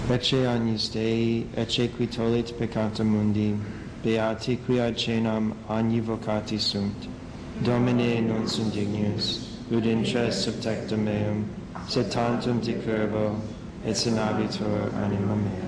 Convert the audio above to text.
Ecce agnus Dei, ecce qui tollit peccata mundi, beati qui ad cenam agni vocati sunt. Domine non sunt dignus, ut intres subtectum meum, sed tantum dicurvo, et sanabitur anima mea.